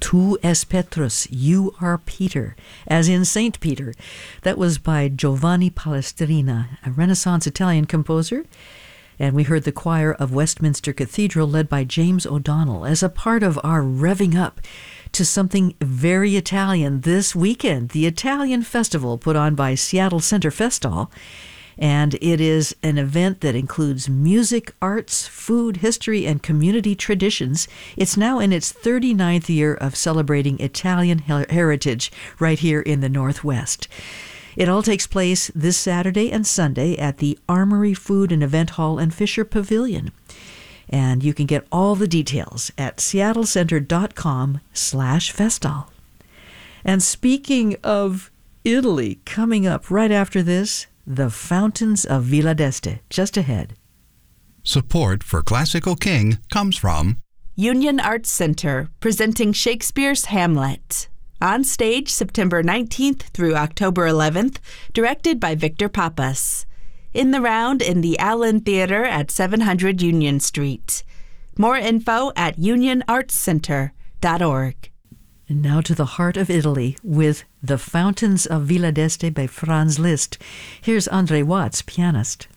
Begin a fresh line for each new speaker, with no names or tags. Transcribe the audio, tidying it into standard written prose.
Tu es Petrus, you are Peter, as in Saint Peter. That was by Giovanni Palestrina, a Renaissance Italian composer. And we heard the choir of Westminster Cathedral led by James O'Donnell as a part of our revving up to something very Italian this weekend, the Italian Festival put on by Seattle Center Festall. And it is an event that includes music, arts, food, history, and community traditions. It's now in its 39th year of celebrating Italian heritage right here in the Northwest. It all takes place this Saturday and Sunday at the Armory Food and Event Hall and Fisher Pavilion. And you can get all the details at seattlecenter.com/Festall. And speaking of Italy, coming up right after this, the Fountains of Villa d'Este, just ahead.
Support for Classical King comes from
Union Arts Center, presenting Shakespeare's Hamlet. On stage September 19th through October 11th, directed by Victor Pappas. In the round in the Allen Theater at 700 Union Street. More info at unionartscenter.org.
And now to the heart of Italy with The Fountains of Villa d'Este by Franz Liszt. Here's Andre Watts, pianist.